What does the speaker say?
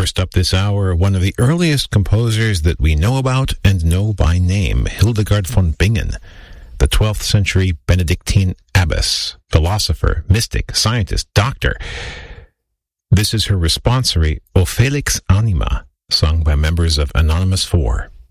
First up this hour, one of the earliest composers that we know about and know by name, Hildegard von Bingen, the 12th century Benedictine abbess, philosopher, mystic, scientist, doctor. This is her responsory, O Felix Anima, sung by members of Anonymous 4.